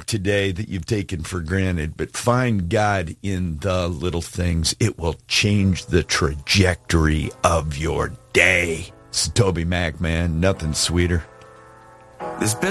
today that you've taken for granted, but find God in the little things. It will change the trajectory of your day. It's Toby Mac, man. Nothing sweeter. This